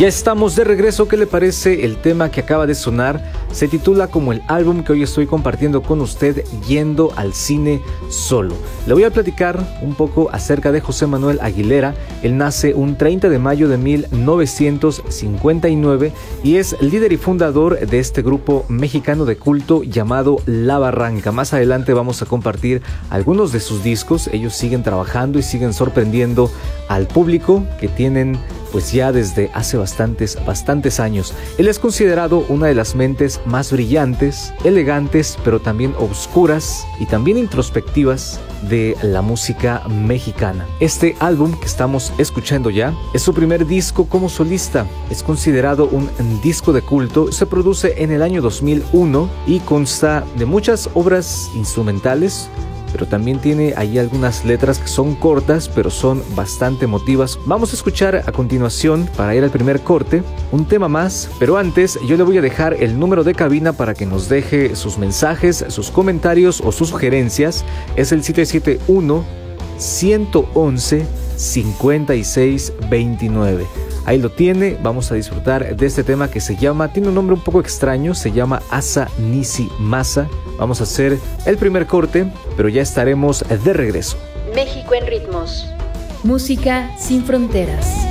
Ya estamos de regreso. ¿Qué le parece el tema que acaba de sonar? Se titula como el álbum que hoy estoy compartiendo con usted, Yendo al cine solo. Le voy a platicar un poco acerca de José Manuel Aguilera. Él nace un 30 de mayo de 1959 y es líder y fundador de este grupo mexicano de culto llamado La Barranca. Más adelante vamos a compartir algunos de sus discos. Ellos siguen trabajando y siguen sorprendiendo al público que tienen pues ya desde hace bastantes años. Él es considerado una de las mentes más brillantes, elegantes, pero también obscuras y también introspectivas de la música mexicana. Este álbum que estamos escuchando ya es su primer disco como solista. Es considerado un disco de culto. Se produce en el año 2001 y consta de muchas obras instrumentales, pero también tiene ahí algunas letras que son cortas, pero son bastante emotivas. Vamos a escuchar a continuación, para ir al primer corte, un tema más, pero antes yo le voy a dejar el número de cabina para que nos deje sus mensajes, sus comentarios o sus sugerencias. Es el 771-111-5629. Ahí lo tiene. Vamos a disfrutar de este tema que tiene un nombre un poco extraño, se llama Asa Nisi Masa. Vamos a hacer el primer corte, pero ya estaremos de regreso. México en ritmos. Música sin fronteras.